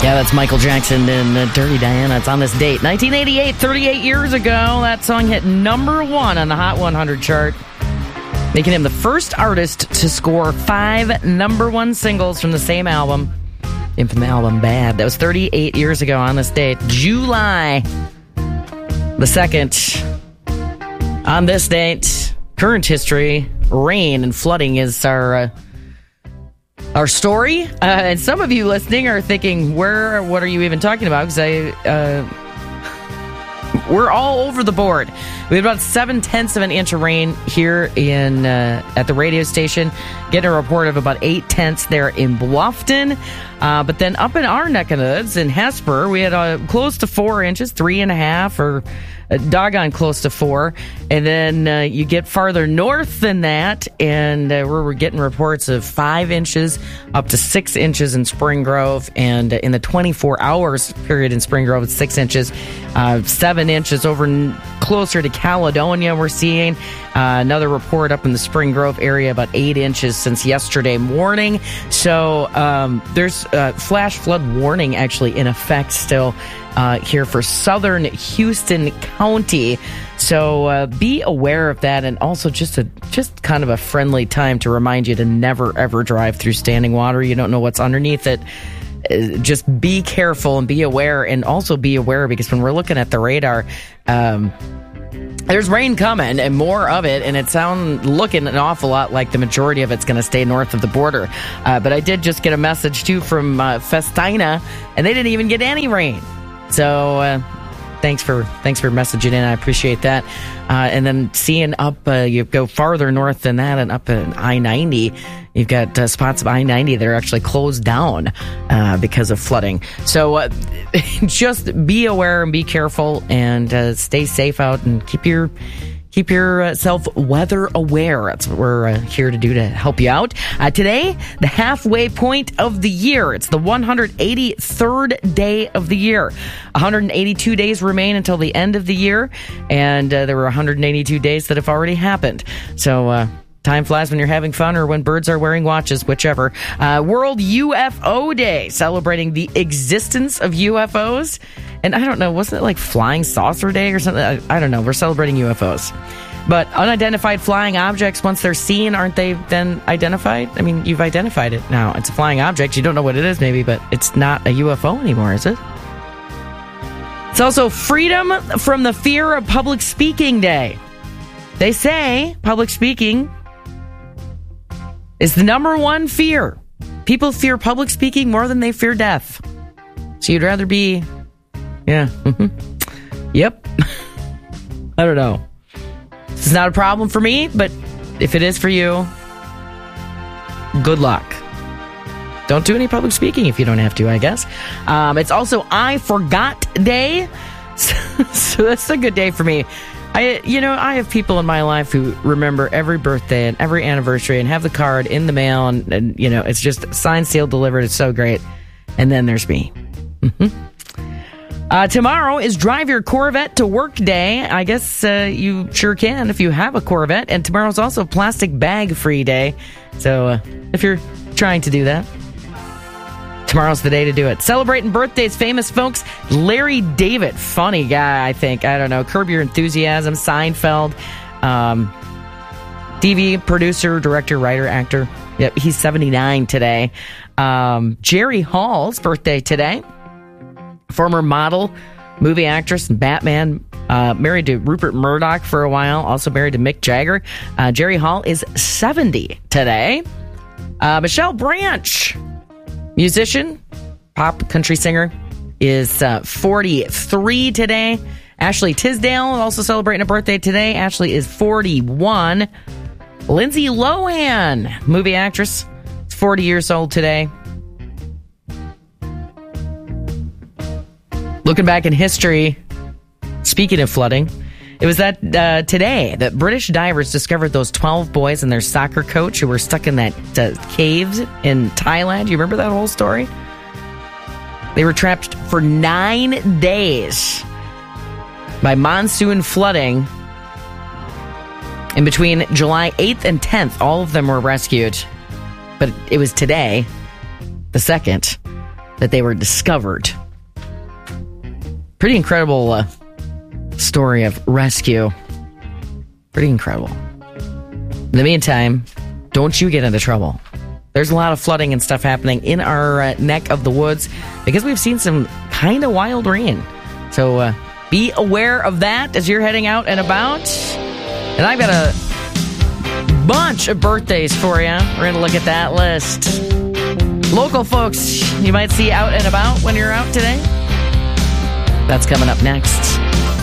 Yeah, that's Michael Jackson and Dirty Diana. It's on this date. 1988, 38 years ago, that song hit number 1 on the Hot 100 chart, making him the first artist to score 5 number 1 singles from the same album. And from the album Bad. That was 38 years ago on this date. July the 2nd. On this date, current history, rain and flooding is our story. And some of you listening are thinking, what are you even talking about? Because we're all over the board. We have about 0.7 of an inch of rain here at the radio station. Getting a report of about 0.8 there in Bluffton. But then up in our neck of the woods in Hesper, we had close to 4 inches, 3.5 or doggone close to 4. And then you get farther north than that, and we're getting reports of 5 inches up to 6 inches in Spring Grove. And in the 24 hours period in Spring Grove, it's 6 inches, 7 inches over closer to Caledonia. We're seeing another report up in the Spring Grove area, about 8 inches since yesterday morning. So there's flash flood warning actually in effect still here for southern Houston County. So be aware of that, and also just kind of a friendly time to remind you to never ever drive through standing water. You don't know what's underneath it. Just be careful and be aware, and also be aware because when we're looking at the radar, there's rain coming and more of it, and it's looking an awful lot like the majority of it's going to stay north of the border. But I did just get a message too from Festina, and they didn't even get any rain. So thanks for messaging in. I appreciate that. And then seeing up, you go farther north than that, and up in I-90, you've got spots of I-90 that are actually closed down because of flooding. So just be aware and be careful, and stay safe out, and keep yourself weather aware. That's what we're here to do to help you out. Today, the halfway point of the year. It's the 183rd day of the year. 182 days remain until the end of the year, and there were 182 days that have already happened. So time flies when you're having fun, or when birds are wearing watches, whichever. World UFO Day, celebrating the existence of UFOs. And I don't know, wasn't it like Flying Saucer Day or something? I don't know. We're celebrating UFOs. But unidentified flying objects, once they're seen, aren't they then identified? I mean, you've identified it now. It's a flying object. You don't know what it is, maybe, but it's not a UFO anymore, is it? It's also Freedom from the Fear of Public Speaking Day. They say public speaking is the number one fear. People fear public speaking more than they fear death. So you'd rather be... Yeah. Yep. I don't know. This is not a problem for me, but if it is for you, good luck. Don't do any public speaking if you don't have to, I guess. It's also I Forgot Day. So that's a good day for me. I have people in my life who remember every birthday and every anniversary and have the card in the mail, and it's just signed, sealed, delivered. It's so great. And then there's me. Tomorrow is Drive Your Corvette to Work Day. I guess you sure can if you have a Corvette. And tomorrow's also Plastic Bag Free Day. So if you're trying to do that, tomorrow's the day to do it. Celebrating birthdays, famous folks. Larry David, funny guy, I think. I don't know. Curb Your Enthusiasm, Seinfeld. TV producer, director, writer, actor. Yep, he's 79 today. Jerry Hall's birthday today. Former model, movie actress, and Batman. Married to Rupert Murdoch for a while. Also married to Mick Jagger. Jerry Hall is 70 today. Michelle Branch, musician, pop country singer, is 43 today. Ashley Tisdale also celebrating a birthday today. Ashley is 41. Lindsay Lohan, movie actress, is 40 years old today. Looking back in history, speaking of flooding, it was today that British divers discovered those 12 boys and their soccer coach who were stuck in that caves in Thailand. You remember that whole story? They were trapped for 9 days by monsoon flooding. In between July 8th and 10th, all of them were rescued. But it was today, the 2nd, that they were discovered. Pretty incredible story of rescue. Pretty incredible. In the meantime, don't you get into trouble. There's a lot of flooding and stuff happening in our neck of the woods because we've seen some kind of wild rain. So be aware of that as you're heading out and about. And I've got a bunch of birthdays for you. We're going to look at that list. Local folks you might see out and about when you're out today. That's coming up next.